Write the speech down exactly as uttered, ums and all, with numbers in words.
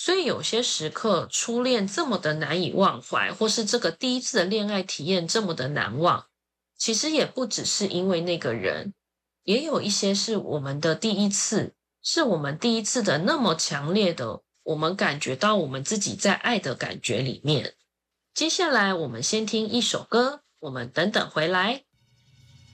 所以有些时刻，初恋这么的难以忘怀，或是这个第一次的恋爱体验这么的难忘，其实也不只是因为那个人，也有一些是我们的第一次，是我们第一次的那么强烈的，我们感觉到我们自己在爱的感觉里面。接下来我们先听一首歌，我们等等回来。